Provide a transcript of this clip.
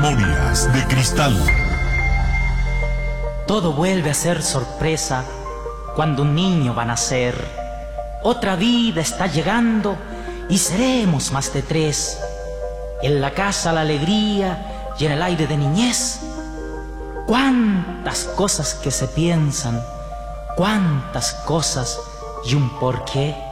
Memorias de Cristal. Todo vuelve a ser sorpresa cuando un niño va a nacer. Otra vida está llegando y seremos más de tres. En la casa la alegría y en el aire de niñez. Cuántas cosas que se piensan, cuántas cosas y un porqué.